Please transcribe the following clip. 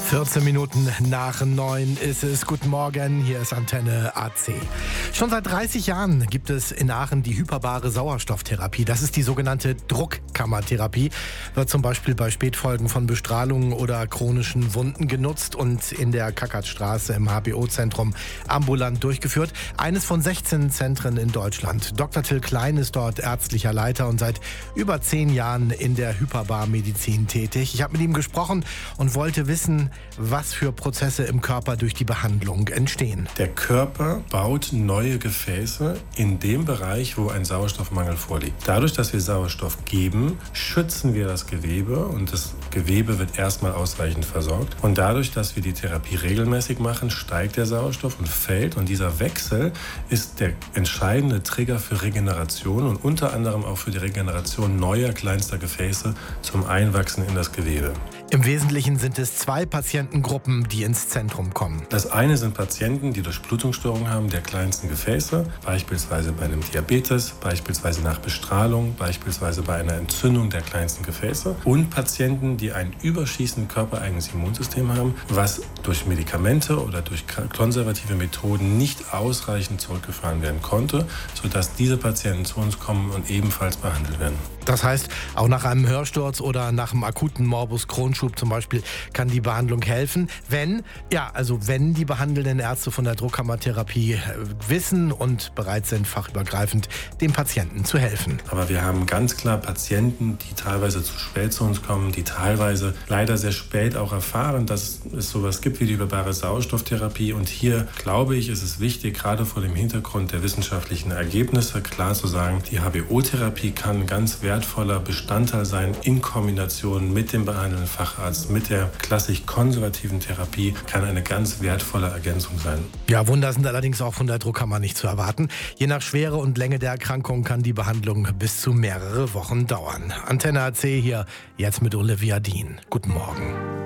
14 Minuten nach 9 ist es. Guten Morgen, hier ist Antenne AC. Schon seit 30 Jahren gibt es in Aachen die hyperbare Sauerstofftherapie. Das ist die sogenannte Druckkammertherapie. Wird zum Beispiel bei Spätfolgen von Bestrahlungen oder chronischen Wunden genutzt und in der Kackertstraße im HBO-Zentrum ambulant durchgeführt. Eines von 16 Zentren in Deutschland. Dr. Till Klein ist dort ärztlicher Leiter und seit über 10 Jahren in der Hyperbarmedizin tätig. Ich habe mit ihm gesprochen und wollte wissen, was für Prozesse im Körper durch die Behandlung entstehen. Der Körper baut neue Gefäße in dem Bereich, wo ein Sauerstoffmangel vorliegt. Dadurch, dass wir Sauerstoff geben, schützen wir das Gewebe und das Gewebe wird erstmal ausreichend versorgt. Und dadurch, dass wir die Therapie regelmäßig machen, steigt der Sauerstoff und fällt. Und dieser Wechsel ist der entscheidende Trigger für Regeneration und unter anderem auch für die Regeneration neuer kleinster Gefäße zum Einwachsen in das Gewebe. Im Wesentlichen sind es 2 Patientengruppen, die ins Zentrum kommen. Das eine sind Patienten, die Durchblutungsstörungen haben der kleinsten Gefäße, beispielsweise bei einem Diabetes, beispielsweise nach Bestrahlung, beispielsweise bei einer Entzündung der kleinsten Gefäße. Und Patienten, die ein überschießend körpereigenes Immunsystem haben, was durch Medikamente oder durch konservative Methoden nicht ausreichend zurückgefahren werden konnte, sodass diese Patienten zu uns kommen und ebenfalls behandelt werden. Das heißt, auch nach einem Hörsturz oder nach einem akuten Morbus Crohn-Schub zum Beispiel kann die Behandlung helfen, wenn die behandelnden Ärzte von der Druckkammertherapie wissen und bereit sind, fachübergreifend dem Patienten zu helfen. Aber wir haben ganz klar Patienten, die teilweise zu spät zu uns kommen, die teilweise leider sehr spät auch erfahren, dass es sowas gibt wie die hyperbare Sauerstofftherapie. Und hier, glaube ich, ist es wichtig, gerade vor dem Hintergrund der wissenschaftlichen Ergebnisse klar zu sagen, die HBO-Therapie kann ein ganz wertvoller Bestandteil sein in Kombination mit dem behandelnden Facharzt, mit der klassisch konservativen Therapie, kann eine ganz wertvolle Ergänzung sein. Ja, Wunder sind allerdings auch von der Druckkammer nicht zu erwarten. Je nach Schwere und Länge der Erkrankung kann die Behandlung bis zu mehrere Wochen dauern. Antenne AC hier, jetzt mit Olivia Dean. Guten Morgen.